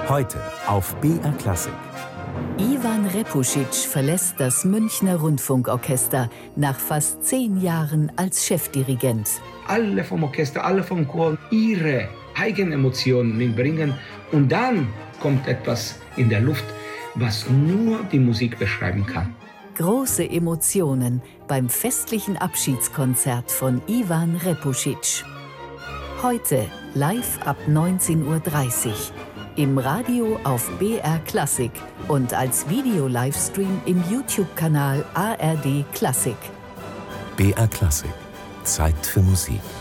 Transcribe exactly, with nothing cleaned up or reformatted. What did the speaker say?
Heute auf B R Klassik. Ivan Repušić verlässt das Münchner Rundfunkorchester nach fast zehn Jahren als Chefdirigent. Alle vom Orchester, alle vom Chor ihre eigenen Emotionen mitbringen und dann kommt etwas in der Luft, was nur die Musik beschreiben kann. Große Emotionen beim festlichen Abschiedskonzert von Ivan Repušić. Heute live ab neunzehn Uhr dreißig. Im Radio auf B R Klassik und als Video-Livestream im YouTube-Kanal A R D Klassik. B R Klassik. Zeit für Musik.